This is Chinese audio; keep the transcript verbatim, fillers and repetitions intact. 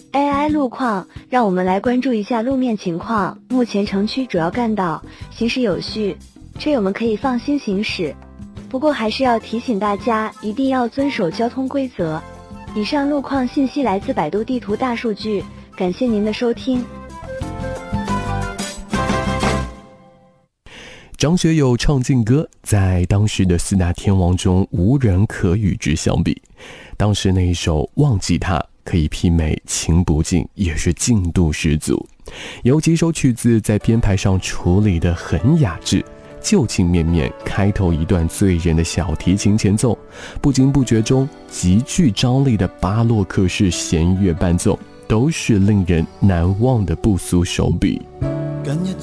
A I 路况，让我们来关注一下路面情况。目前城区主要干道行驶有序，车友们可以放心行驶。不过还是要提醒大家，一定要遵守交通规则。以上路况信息来自百度地图大数据，感谢您的收听。 张学友唱劲歌，在当时的四大天王中无人可与之相比。当时那一首《忘记他》可以媲美情不尽，也是劲度十足。有几首曲子在编排上处理得很雅致，旧情绵绵，开头一段醉人的小提琴前奏，不经不觉中极具张力的巴洛克式弦乐伴奏，都是令人难忘的不俗手笔。